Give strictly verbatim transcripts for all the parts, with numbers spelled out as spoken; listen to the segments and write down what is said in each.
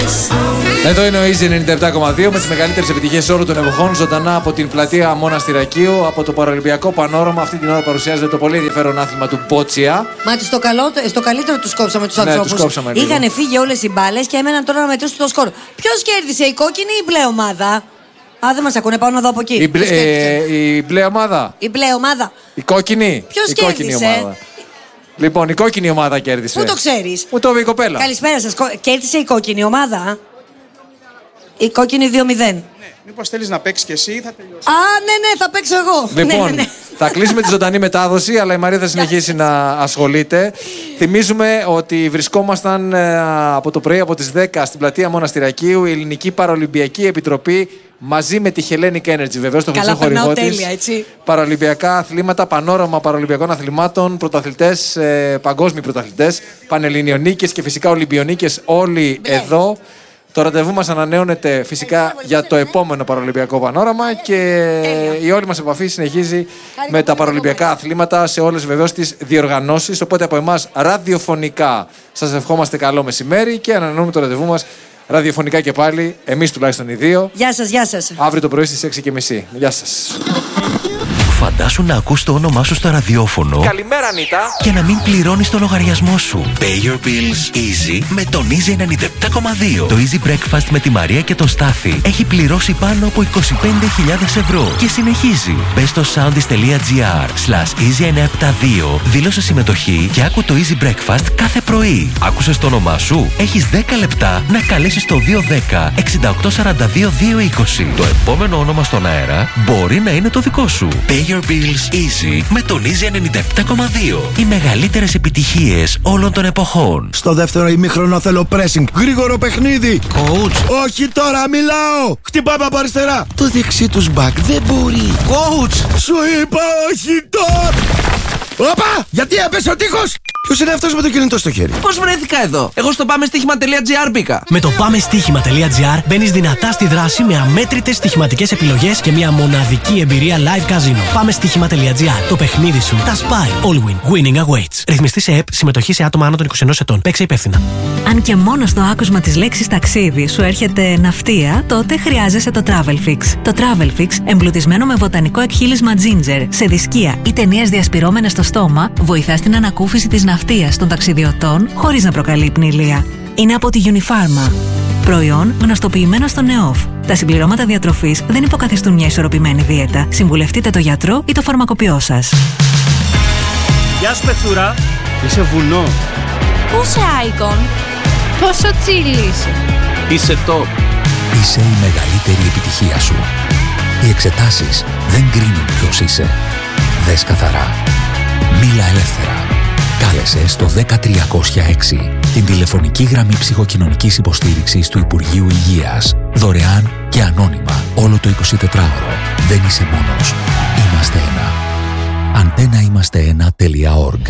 Εδώ είναι ο Easy ενενήντα επτά κόμμα δύο με τις μεγαλύτερες επιτυχίες όλων των εποχών, ζωντανά από την πλατεία Μοναστηρακίου, από το Παραολυμπιακό Πανόραμα. Αυτή την ώρα παρουσιάζεται το πολύ ενδιαφέρον άθλημα του Μπότσια. Μα στο, καλό, στο καλύτερο τους κόψαμε τους ναι, ανθρώπους. Είχαν φύγει όλες οι μπάλες και έμεναν τώρα να μετρήσουν το σκορ. Ποιος κέρδισε, η κόκκινη ή η μπλε ομάδα? Α, δεν μας ακούνε, πάω να δω από εκεί. Η μπλε, ε, η μπλε ομάδα. Η μπλε ομάδα. Η κόκκινη. Ποιος η κέρδισε? Κόκκινη ομάδα. Λοιπόν, η κόκκινη ομάδα κέρδισε. Πού το ξέρεις? Μου το είπε η κοπέλα. Καλησπέρα σας. Κέρδισε η κόκκινη ομάδα. Η κόκκινη δύο μηδέν. Ναι, μήπως θέλεις να παίξεις κι εσύ ή θα τελειώσεις? Α, ναι, ναι, θα παίξω εγώ. Λοιπόν, ναι, ναι, ναι. θα κλείσουμε τη ζωντανή μετάδοση, αλλά η Μαρία θα συνεχίσει να ασχολείται. Θυμίζουμε ότι βρισκόμασταν ε, από το πρωί από τις δέκα στην πλατεία Μοναστηρακίου, η Ελληνική Παραολυμπιακή Επιτροπή μαζί με τη Hellenic Energy, βεβαίως το χρυσό χορηγό της. Παραολυμπιακά αθλήματα, πανόραμα παραολυμπιακών αθλημάτων, πρωταθλητές, ε, παγκόσμιοι πρωταθλητές, πανελληνιονίκες και φυσικά Ολυμπιονίκες, όλοι ναι. εδώ. Το ραντεβού μας ανανεώνεται φυσικά για το επόμενο παραολυμπιακό πανόραμα και η όλη μας επαφή συνεχίζει με τα παραολυμπιακά αθλήματα σε όλες βεβαίως τις διοργανώσεις. Οπότε από εμάς ραδιοφωνικά σας ευχόμαστε καλό μεσημέρι και ανανεώνουμε το ραντεβού μας ραδιοφωνικά και πάλι, εμείς τουλάχιστον οι δύο. Γεια σας, γεια σας. Αύριο το πρωί στις έξι και μισή. Γεια σας. Φαντάσου να ακούς το όνομά σου στο ραδιόφωνο. Καλημέρα, Νίτα. Και να μην πληρώνεις το λογαριασμό σου. Pay your bills easy με τον Easy ενενήντα επτά κόμμα δύο. Το Easy Breakfast με τη Μαρία και τον Στάθη έχει πληρώσει πάνω από είκοσι πέντε χιλιάδες ευρώ και συνεχίζει. Μπες στο soundis.gr slash easy εννιακόσια εβδομήντα δύο, δήλωσε συμμετοχή και άκου το Easy Breakfast κάθε πρωί. Άκουσες το όνομά σου? Έχεις δέκα λεπτά να καλέσεις το δύο ένα μηδέν εξήντα οκτώ σαράντα δύο δύο είκοσι. Το επόμενο όνομα στον αέρα μπορεί να είναι το δικό σου. Pay your bills easy με τον Easy ενενήντα επτά κόμμα δύο. Οι μεγαλύτερες επιτυχίες όλων των εποχών. Στο δεύτερο ημίχρονο θέλω pressing. Γρήγορο παιχνίδι. Coach. Όχι τώρα, μιλάω. Χτυπάμε από αριστερά. Το δεξί τους μπακ δεν μπορεί. Coach. Σου είπα όχι τώρα. Όπα! Γιατί έπεσε ο τείχος! Ποιος είναι αυτός με το κινητό στο χέρι? Πώς βρέθηκα εδώ? Εγώ στο πάμεστοίχημα.gr μπήκα. Με το πάμεστοίχημα.gr μπαίνεις δυνατά στη δράση με αμέτρητες στοιχηματικές επιλογές και μια μοναδική εμπειρία live casino. πάμεστοίχημα.gr. Το παιχνίδι σου τα σπάει. All win. Winning awaits. Ρυθμιστή σε ΕΠ. Συμμετοχή σε άτομα άνω των είκοσι ενός ετών. Παίξε υπεύθυνα. Αν και μόνο στο άκουσμα της λέξης ταξίδι σου έρχεται ναυτία, τότε χρειάζεσαι το Travel Fix. Το Travel Fix, εμπλουτισμένο με βοτανικό εκχύλισμα ginger, σε δισκία ή ταινίες διασπυρώμενες στο στόμα, βοηθά στην ανακούφιση της ναυτίας των ταξιδιωτών χωρίς να προκαλεί πνηλία. Είναι από τη Unifarma. Προϊόν γνωστοποιημένο στο ΝΕΟΦ. Τα συμπληρώματα διατροφής δεν υποκαθιστούν μια ισορροπημένη δίαιτα. Συμβουλευτείτε το γιατρό ή το φαρμακοποιό σας. Γεια σου, Πεθούρα. Είσαι βουνό. Πού είσαι Άικον? Πόσο τσίλι είσαι? Είσαι top. Είσαι η μεγαλύτερη επιτυχία σου. Οι εξετάσεις δεν κρίνουν ποιος είσαι. Δες καθαρά. Μίλα ελεύθερα. Κάλεσε στο ένα μηδέν τρία μηδέν έξι την τηλεφωνική γραμμή ψυχοκοινωνικής υποστήριξης του Υπουργείου Υγείας. Δωρεάν και ανώνυμα όλο το εικοσιτετράωρο. Δεν είσαι μόνος. Είμαστε ένα. αντένα είμαστε ένα τελεία org.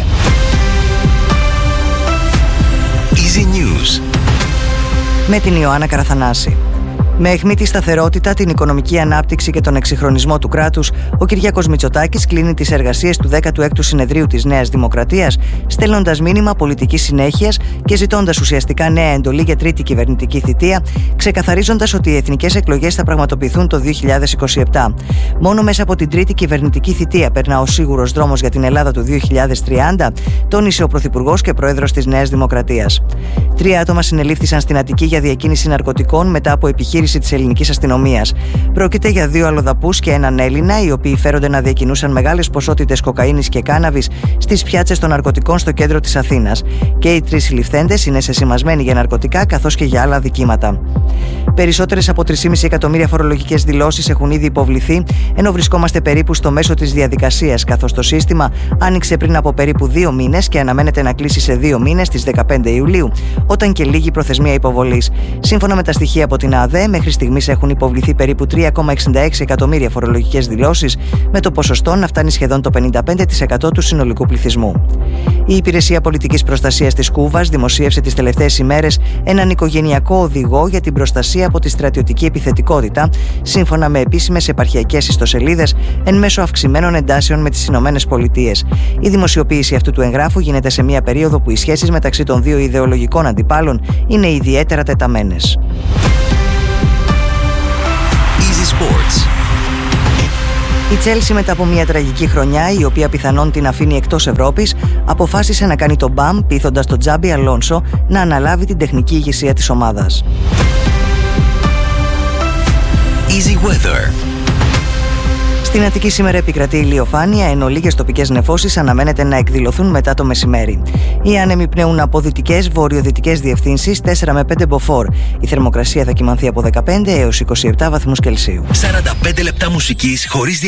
Easy News με την Ιωάννα Καραθανάση. Με αιχμή τη σταθερότητα, την οικονομική ανάπτυξη και τον εξυγχρονισμό του κράτους, ο Κυριάκος Μητσοτάκης κλείνει τις εργασίες του δέκατου έκτου Συνεδρίου της Νέας Δημοκρατίας, στέλνοντας μήνυμα πολιτικής συνέχειας και ζητώντας ουσιαστικά νέα εντολή για τρίτη κυβερνητική θητεία, ξεκαθαρίζοντας ότι οι εθνικές εκλογές θα πραγματοποιηθούν το δύο χιλιάδες είκοσι επτά. Μόνο μέσα από την τρίτη κυβερνητική θητεία περνά ο σίγουρος δρόμος για την Ελλάδα του δύο χιλιάδες τριάντα, τόνισε ο Πρωθυπουργός και Πρόεδρος της Νέας Δημοκρατίας. Τρία άτομα συνελήφθησαν στην Αττική για διακίνηση ναρκωτικών μετά από επιχείρηση της ελληνικής αστυνομίας. Πρόκειται για δύο αλλοδαπούς και έναν Έλληνα, οι οποίοι φέρονται να διακινούσαν μεγάλες ποσότητες κοκαίνης και κάναβης στις πιάτσες των ναρκωτικών στο κέντρο της Αθήνας. Και οι τρεις συλληφθέντες είναι σεσημασμένοι για ναρκωτικά καθώς και για άλλα δικήματα. Περισσότερες από τρία κόμμα πέντε εκατομμύρια φορολογικές δηλώσεις έχουν ήδη υποβληθεί, ενώ βρισκόμαστε περίπου στο μέσο της διαδικασίας, καθώς το σύστημα άνοιξε πριν από περίπου δύο μήνες και αναμένεται να κλείσει σε δύο μήνες στις δεκαπέντε Ιουλίου, όταν και λήγει η προθεσμία υποβολής. Σύμφωνα με τα στοιχεία από την ΑΔΕ, μέχρι στιγμής έχουν υποβληθεί περίπου τρία κόμμα εξήντα έξι εκατομμύρια φορολογικές δηλώσεις, με το ποσοστό να φτάνει σχεδόν το πενήντα πέντε τοις εκατό του συνολικού πληθυσμού. Η Υπηρεσία Πολιτικής Προστασίας της Κούβας δημοσίευσε τις τελευταίες ημέρες έναν οικογενειακό οδηγό για την προστασία από τη στρατιωτική επιθετικότητα, σύμφωνα με επίσημες επαρχιακές ιστοσελίδες, εν μέσω αυξημένων εντάσεων με τις Ηνωμένες Πολιτείες. Η δημοσιοποίηση αυτού του εγγράφου γίνεται σε μια περίοδο που οι σχέσεις μεταξύ των δύο ιδεολογικών αντιπάλων είναι ιδιαίτερα τεταμένες. Easy Sports. Η Chelsea, μετά από μια τραγική χρονιά, η οποία πιθανόν την αφήνει εκτός Ευρώπης, αποφάσισε να κάνει τον μπαμ, πείθοντας τον Τζάμπι Αλόνσο να αναλάβει την τεχνική ηγεσία της ομάδας. Easy Weather. Στην Αττική σήμερα επικρατεί ηλιοφάνεια, ενώ λίγες τοπικές νεφώσεις αναμένεται να εκδηλωθούν μετά το μεσημέρι. Οι άνεμοι πνέουν από δυτικές βορειοδυτικές διευθύνσεις τέσσερα με πέντε μποφόρ. Η θερμοκρασία θα κυμανθεί από δεκαπέντε έως είκοσι επτά βαθμούς Κελσίου. σαράντα πέντε λεπτά μουσικής χωρίς